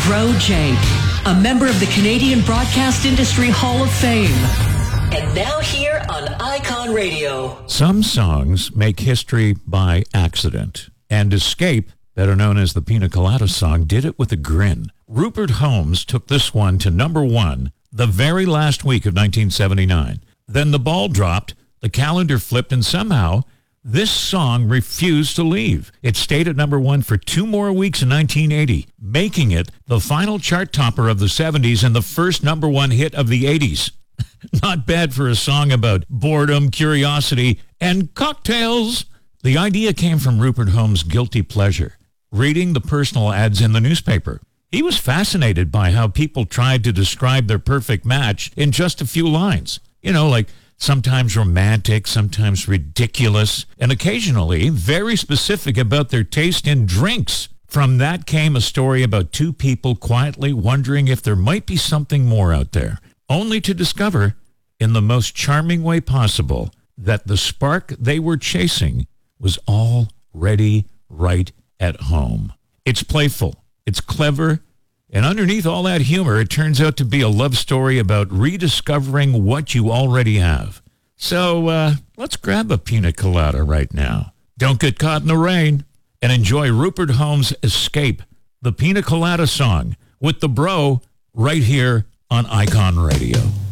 Bro Jake, a member of the Canadian Broadcast Industry Hall of Fame. And now here on Icon Radio. Some songs make history by accident. And Escape, better known as the Pina Colada song, did it with a grin. Rupert Holmes took this one to number one the very last week of 1979. Then the ball dropped, the calendar flipped, and somehow this song refused to leave. It stayed at number one for 2 more weeks in 1980, making it the final chart topper of the 70s and the first number one hit of the 80s. Not bad for a song about boredom, curiosity, and cocktails. The idea came from Rupert Holmes' guilty pleasure, reading the personal ads in the newspaper. He was fascinated by how people tried to describe their perfect match in just a few lines. You know, like sometimes romantic, sometimes ridiculous, and occasionally very specific about their taste in drinks. From that came a story about 2 people quietly wondering if there might be something more out there, only to discover, in the most charming way possible, that the spark they were chasing was already right at home. It's playful, it's clever, and underneath all that humor, it turns out to be a love story about rediscovering what you already have. So let's grab a pina colada right now. Don't get caught in the rain, and enjoy Rupert Holmes' Escape, the Pina Colada song, with the bro right here on Icon Radio.